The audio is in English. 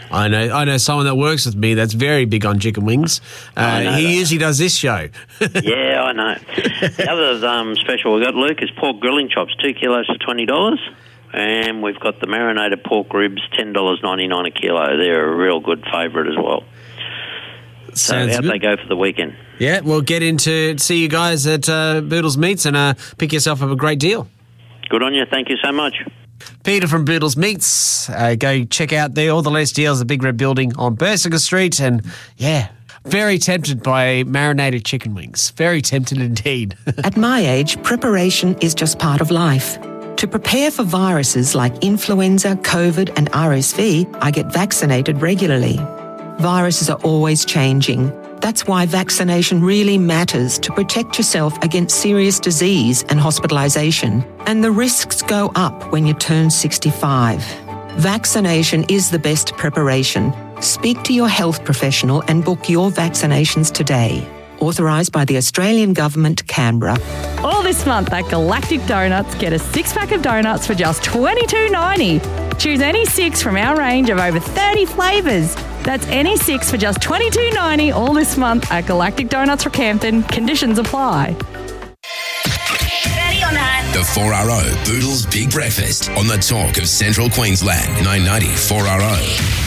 I know someone that works with me that's very big on chicken wings. He usually does this show. Yeah, I know. The other special we've got, Luke, is pork grilling chops, 2 kilos for $20. And we've got the marinated pork ribs, $10.99 a kilo. They're a real good favourite as well. Sounds how'd good. they go for the weekend? Yeah, we'll get in to see you guys at Boodles Meats and pick yourself up a great deal. Good on you. Thank you so much. Peter from Boodles Meats. Go check out there all the latest deals, the Big Red Building on Bersinger Street. And, yeah, very tempted by marinated chicken wings. Very tempted indeed. At my age, preparation is just part of life. To prepare for viruses like influenza, COVID and RSV, I get vaccinated regularly. Viruses are always changing. That's why vaccination really matters to protect yourself against serious disease and hospitalisation. And the risks go up when you turn 65. Vaccination is the best preparation. Speak to your health professional and book your vaccinations today. Authorised by the Australian Government, Canberra. All this month at Galactic Donuts, get a 6-pack of donuts for just $22.90. Choose any 6 from our range of over 30 flavours. That's any 6 for just $22.90 all this month at Galactic Donuts, Rockhampton. Conditions apply. Ready or not? The 4RO Boodles Big Breakfast on the Talk of Central Queensland, 990 4RO.